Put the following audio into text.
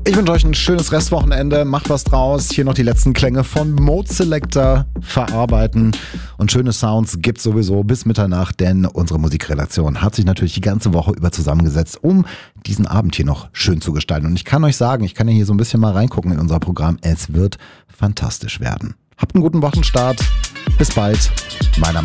Ich wünsche euch ein schönes Restwochenende. Macht was draus. Hier noch die letzten Klänge von Mode Selector verarbeiten. Und schöne Sounds gibt's sowieso bis Mitternacht, denn unsere Musikredaktion hat sich natürlich die ganze Woche über zusammengesetzt, um diesen Abend hier noch schön zu gestalten. Und ich kann euch sagen, ich kann ja hier so ein bisschen mal reingucken in unser Programm. Es wird fantastisch werden. Habt einen guten Wochenstart. Bis bald. Mein Name